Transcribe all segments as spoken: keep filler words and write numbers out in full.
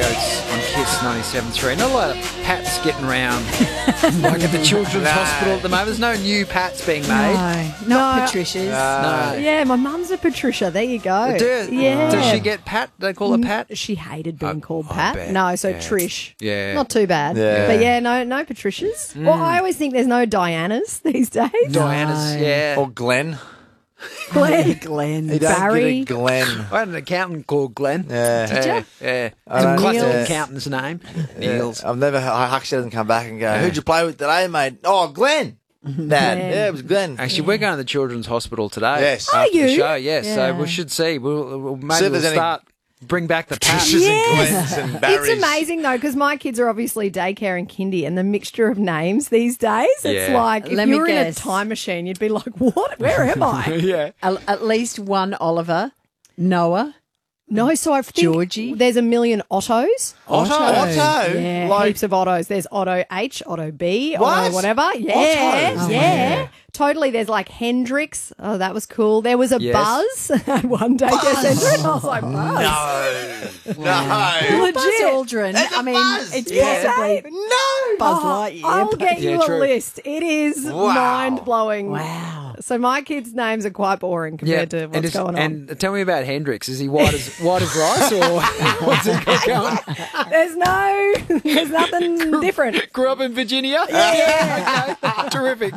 It's on Kiss ninety-seven point three. Not a lot of Pats getting around like at the Children's No. Hospital at the moment. There's no new Pats being made. No, not No. Patricia's. No. Yeah, my mum's a Patricia. There you go. Do, yeah. Does she get Pat? They call her Pat? She hated being I- called I Pat. bet. No, so Yeah. Trish. Yeah. Not too bad. Yeah. But yeah, no no Patricias. Well, I always think there's no Dianas these days. Diana's, yeah. Or Glenn. Glenn. Glenn. You don't Barry. get a Glenn. I had an accountant called Glenn. Yeah. Did ya? Yeah. yeah. I It's a don't- classic Neil. accountant's name. Niels. I've never, I actually doesn't come back and go, who'd you play with today, mate? Oh, Glenn. Dad. Glenn. Yeah, it was Glenn. Actually, we're going to the Children's Hospital today. Yes. Are after the you? show, yes. Yeah. So we should see. We'll, we'll maybe See if we'll there's any- start bring back the Pats. Trishas Yes. and Glens and Barrys. It's amazing though, because my kids are obviously daycare and kindy, and the mixture of names these days, it's Yeah. like if Let you me were in a guess. time machine, you'd be like, "What? Where am I?" yeah. At, at least one Oliver. Noah. No, so I think Georgie? there's a million Ottos. Otto. Otto? Yeah, Like, heaps of Ottos. There's Otto H, Otto B, What? Otto whatever. Yeah, Ottos? yeah. Totally. There's like Hendrix. Oh, that was cool. There was a Yes. Buzz. One day, Buzz. I was like, Buzz. no. No. Legit. Buzz Aldrin. It's a I mean, Buzz. it's Yeah. possibly No. Buzz Oh, Lightyear. I'll but- get you Yeah, a true. list. It is Wow. mind blowing. Wow. So my kids' names are quite boring compared to what's and, is- going on. and tell me about Hendrix. Is he white as white as rice, or what's he got going? There's no, there's nothing different. Grew up in Virginia. Yeah. Okay. Terrific.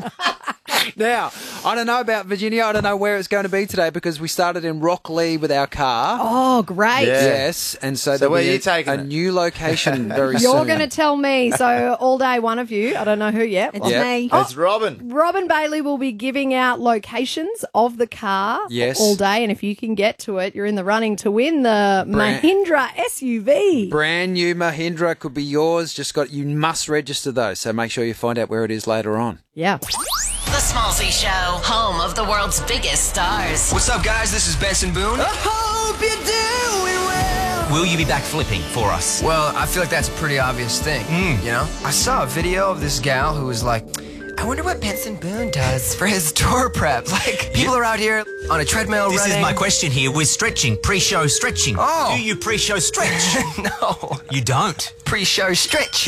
Now, I don't know about Virginia. I don't know where it's going to be today because we started in Rockley with our car. Oh, great. Yeah. Yes, and so, there'll where be are you a, taking a it? new location very soon. You're going to tell me. So all day, one of you, I don't know who yet. It's Yeah. me. It's Robin. Robin Bailey will be giving out locations of the car Yes. all day. And if you can get to it, you're in the running to win the Brand- Mahindra S U V. Brand new Mahindra could be yours. Just got you must register though, so make sure you find out where it is later on. Yeah. The Smallsy Show, home of the world's biggest stars. What's up, guys? This is Benson Boone. I hope you're doing well. Will you be back flipping for us? Well, I feel like that's a pretty obvious thing, you know? I saw a video of this gal who was like, I wonder what Benson Boone does for his tour prep. Like, people are out here on a treadmill This running. is my question here. We're stretching, pre-show stretching. Oh. Do you pre-show stretch? No, You don't. pre-show stretch.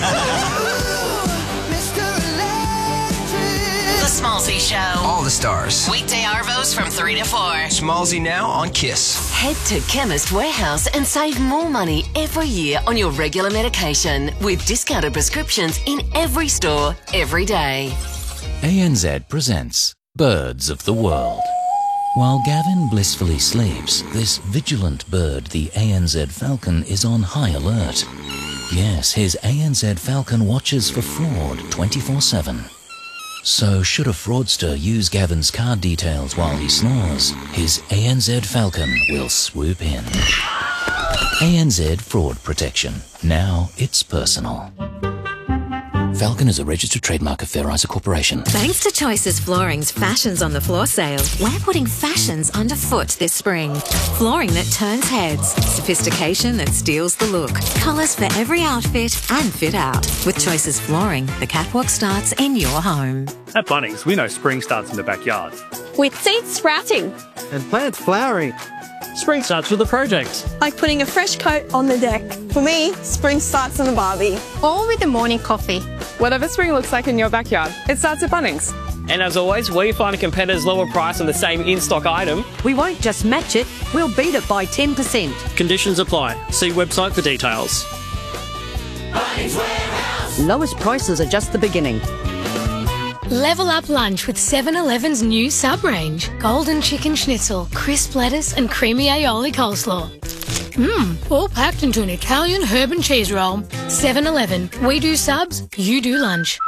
The Smallsy Show. All the stars. Weekday Arvos from three to four. Smallsy now on Kiss. Head to Chemist Warehouse and save more money every year on your regular medication with discounted prescriptions in every store, every day. A N Z presents Birds of the World. While Gavin blissfully sleeps, this vigilant bird, the A N Z falcon, is on high alert. Yes, his A N Z falcon watches for fraud twenty-four seven. So should a fraudster use Gavin's card details while he snores, his A N Z falcon will swoop in. A N Z Fraud Protection. Now it's personal. Falcon is a registered trademark of Fair Isa Corporation. Thanks to Choices Flooring's Fashions on the Floor sale, we're putting fashions underfoot this spring. Flooring that turns heads, sophistication that steals the look, colours for every outfit and fit out. With Choices Flooring, the catwalk starts in your home. At Bunnings, we know spring starts in the backyard. With seeds sprouting. And plants flowering. Spring starts with a project. Like putting a fresh coat on the deck. For me, spring starts on the barbie. Or with a morning coffee. Whatever spring looks like in your backyard, it starts at Bunnings. And as always, we find a competitor's lower price on the same in-stock item. We won't just match it, we'll beat it by ten percent. Conditions apply. See website for details. Bunnings Warehouse. Lowest prices are just the beginning. Level up lunch with seven eleven's new sub-range. Golden chicken schnitzel, crisp lettuce and creamy aioli coleslaw. Mmm, all packed into an Italian herb and cheese roll. seven eleven. We do subs, you do lunch.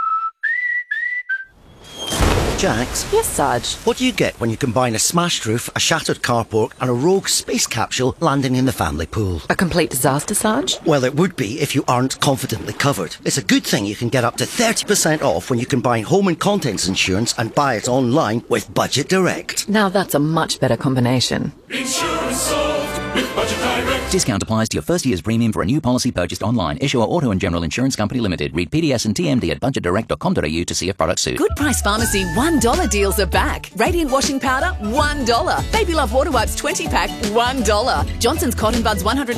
Jax? Yes, Sarge. What do you get when you combine a smashed roof, a shattered carport and a rogue space capsule landing in the family pool? A complete disaster, Sarge? Well, it would be if you aren't confidently covered. It's a good thing you can get up to thirty percent off when you combine home and contents insurance and buy it online with Budget Direct. Now that's a much better combination. Insurance solved with Budget Direct. Discount applies to your first year's premium for a new policy purchased online. Issuer Auto and General Insurance Company Limited. Read P D S and T M D at budget direct dot com dot a u to see if products suit. Good Price Pharmacy one dollar deals are back. Radiant washing powder, one dollar. Baby Love water wipes twenty pack, one dollar. Johnson's Cotton Buds one hundred